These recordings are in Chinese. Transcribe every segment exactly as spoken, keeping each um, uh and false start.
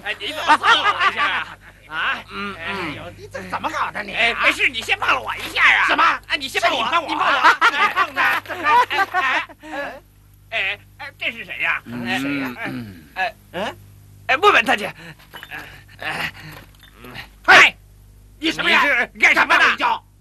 哎，你怎么碰了我一下啊？啊， 嗯哎呦， 你这怎么搞的你？ 哎，没事，你先碰了我一下啊。 什么？ 啊，你先碰我， 你碰我， 你碰我， 你碰的。 哎哎，这是谁呀？ 谁呀？ 哎嗯，哎，问问他去。哎，嗨，你什么呀？是干什么的？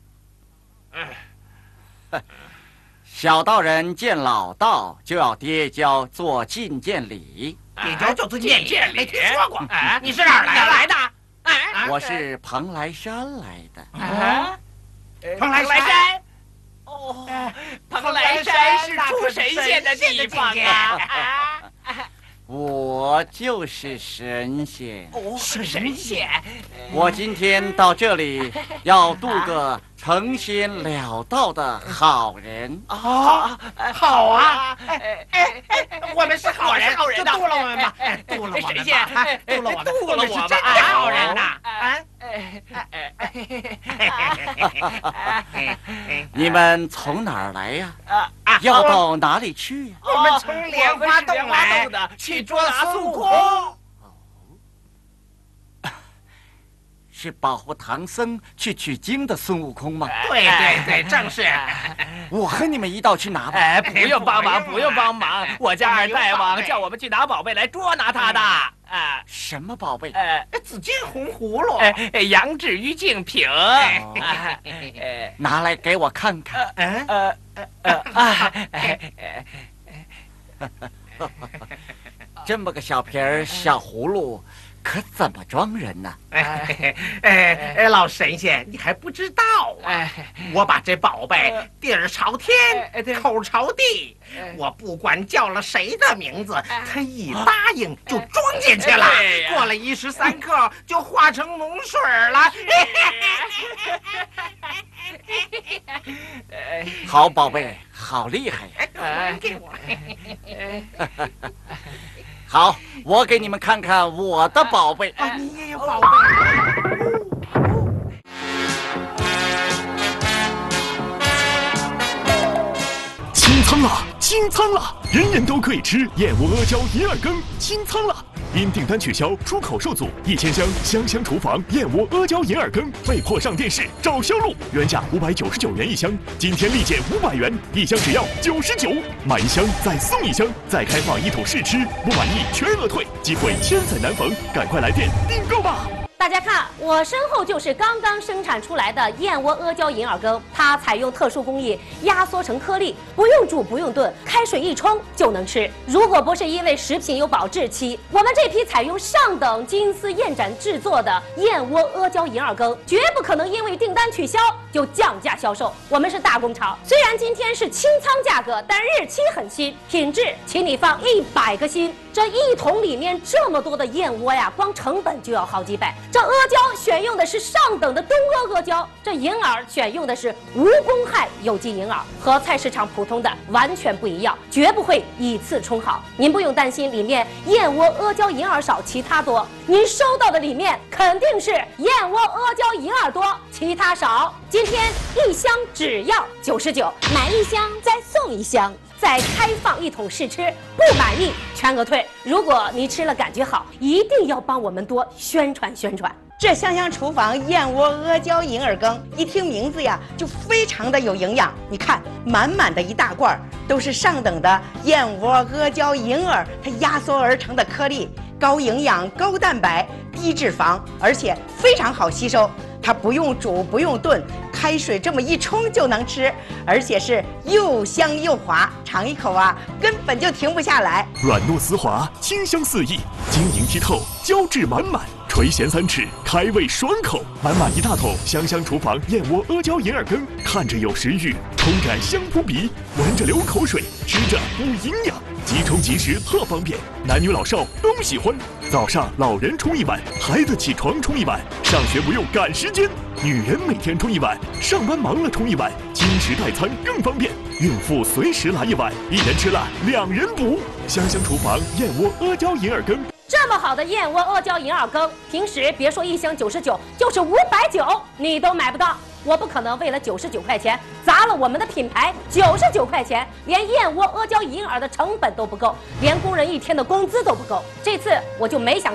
哎， 小道人见老道，就要跌跤做觐见礼。 跌跤就做觐见礼，没听说过。 哎， 你是哪儿来的？ 来的？哎， 我是蓬莱山来的。 啊， 蓬莱山。 哦，蓬莱山是出神仙的地方啊！ 我就是神仙。 哦，是神仙。 我今天到这里，要渡个成仙了道的好人。 哦， 好啊！哎哎哎，我们是好人，就渡了我们吧！哎，渡了我们吧！ 神仙， 渡了我们， 渡了我们， 是真的好人呐！啊！ 你们从哪儿来呀？ 啊， 要到哪里去呀？ 我们从莲花洞来的， 去捉孙悟空。 是保护唐僧去取经的孙悟空吗？ 对对对，正是。 我和你们一道去拿吧。 哎，不用帮忙，不用帮忙，我家二大王叫我们去拿宝贝来捉拿他的。啊， 什么宝贝？ 呃， 紫金红葫芦， 哎，羊脂玉净瓶。 拿来给我看看。 嗯呃呃啊， 这么个小瓶儿小葫芦，可怎么装人呢？ 哎哎哎，老神仙，你还不知道啊？我把这宝贝底儿朝天，口朝地，我不管叫了谁的名字，他一答应就装进去了。过了一时三刻，就化成脓水了。 好宝贝，好厉害呀！ 给我。 好，我给你们看看我的宝贝。 啊，你也有宝贝。 清仓了，清仓了！人人都可以吃燕窝阿胶银耳羹，清仓了！因订单取消，出口受阻，一千箱香香厨房燕窝阿胶银耳羹被迫上电视找销路，原价五百九十九元一箱，今天立减五百元，一箱只要九十九，买一箱再送一箱，再开放一桶试吃，不满意全额退，机会千载难逢，赶快来电订购吧！ 大家看，我身后就是刚刚生产出来的燕窝阿胶银耳羹，它采用特殊工艺压缩成颗粒，不用煮不用炖，开水一冲就能吃。如果不是因为食品有保质期，我们这批采用上等金丝燕盏制作的燕窝阿胶银耳羹，绝不可能因为订单取消就降价销售。我们是大工厂，虽然今天是清仓价格，但日期很新，品质请你放一百个心。这一桶里面这么多的燕窝呀，光成本就要好几百。这阿胶选用的是上等的东阿阿胶，这银耳选用的是无公害有机银耳，和菜市场普通的完全不一样，绝不会以次充好。您不用担心里面燕窝阿胶银耳少，其他多。您收到的里面肯定是燕窝阿胶银耳多，其他少。今天一箱只要九十九，买一箱再送一箱。再开放一桶试吃，不满意全额退。如果你吃了感觉好，一定要帮我们多宣传宣传。 这香香厨房燕窝阿胶银耳羹，一听名字呀，就非常的有营养。你看，满满的一大罐，都是上等的燕窝阿胶银耳，它压缩而成的颗粒，高营养、高蛋白、低脂肪，而且非常好吸收。它不用煮，不用炖，开水这么一冲就能吃，而且是又香又滑，尝一口啊，根本就停不下来。 软糯丝滑，清香四溢，晶莹剔透，胶质满满，垂涎三尺，开胃爽口。满满一大桶香香厨房燕窝阿胶银耳羹，看着有食欲，冲感香扑鼻，闻着流口水，吃着补营养。即冲即食特方便，男女老少都喜欢。早上老人冲一碗，孩子起床冲一碗，上学不用赶时间。女人每天冲一碗，上班忙了冲一碗，轻食代餐更方便。孕妇随时来一碗，一人吃了两人补。香香厨房燕窝阿胶银耳羹。 这么好的燕窝阿胶银耳羹，平时别说一箱九十九，就是五百九你都买不到。我不可能为了九十九块钱砸了我们的品牌。九十九块钱，连燕窝阿胶银耳的成本都不够，连工人一天的工资都不够。这次我就没想。